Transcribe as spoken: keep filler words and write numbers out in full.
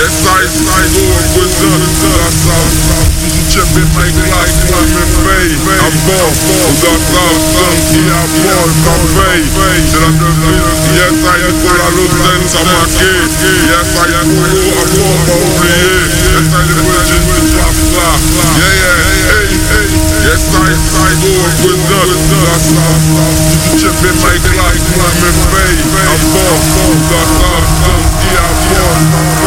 Yes, I say, go up with the Toujours checker mes glaces, moi me paye. À bord, on doit s'entendre qui a bord, ma paye. C'est la devise, yes, I pour la Lausanne, ça marqué. Yes, I pour l'eau, à bord, pas oublié. Yes, I le virgin, tu passes là. Yeah, yeah, hey, hey. Yes, I say, go up with the Toujours checker mes glaces, moi me paye. À bord, on doit s'entendre qui a bord.